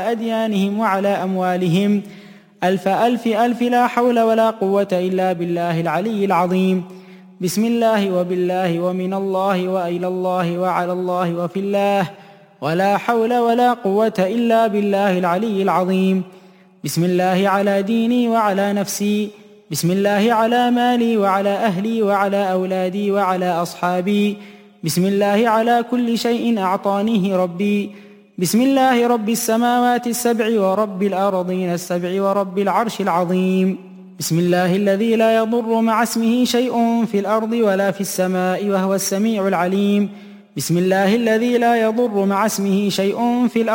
أديانهم وعلى أموالهم. ألف ألف ألف لا حول ولا قوة إلا بالله العلي العظيم. بسم الله وبالله ومن الله وإلى الله وعلى الله وفي الله، ولا حول ولا قوة إلا بالله العلي العظيم. بسم الله على ديني وعلى نفسي، بسم الله على مالي وعلى أهلي وعلى أولادي وعلى أصحابي، بسم الله على كل شيء أعطانيه ربي. بسم الله رب السماوات السبع ورب الأرضين السبع ورب العرش العظيم. بسم الله الذي لا يضر مع اسمه شيء في الأرض ولا في السماء وهو السميع العليم. بسم الله الذي لا يضر مع اسمه شيء في الأرض